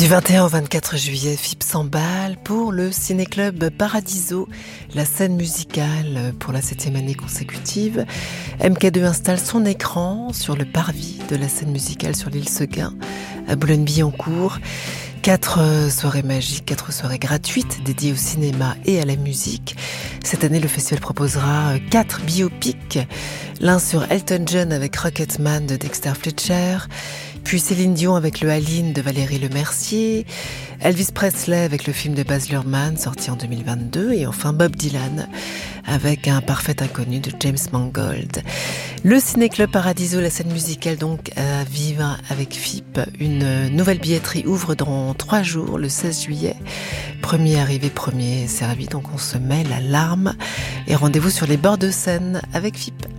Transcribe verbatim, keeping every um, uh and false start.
Du vingt et un au vingt-quatre juillet, F I P s'emballe pour le Ciné-Club Paradiso, la scène musicale pour la septième année consécutive. M K deux installe son écran sur le parvis de la scène musicale sur l'île Seguin, à Boulogne-Billancourt. Quatre soirées magiques, quatre soirées gratuites dédiées au cinéma et à la musique. Cette année, le festival proposera quatre biopics, l'un sur Elton John avec Rocketman de Dexter Fletcher, puis Céline Dion avec le Aline de Valérie Lemercier, Elvis Presley avec le film de Baz Luhrmann sorti en deux mille vingt-deux et enfin Bob Dylan avec Un parfait inconnu de James Mangold. Le Ciné-Club Paradiso, la scène musicale donc à vivre avec F I P. Une nouvelle billetterie ouvre dans trois jours, le seize juillet. Premier arrivé, premier servi, donc on se met la larme. Et rendez-vous sur les bords de Seine avec F I P.